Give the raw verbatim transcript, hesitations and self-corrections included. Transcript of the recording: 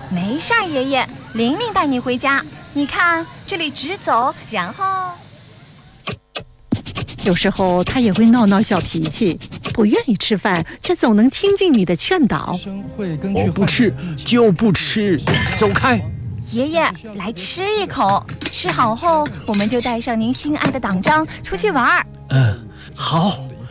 没事儿，爷爷，玲玲带你回家。你看，这里直走，然后…… 有时候他也会闹闹小脾气，不愿意吃饭，却总能听进你的劝导。 我不吃就不吃，走开！ 爷爷，来吃一口，吃好后，我们就带上您心爱的党章出去玩儿。 嗯，好。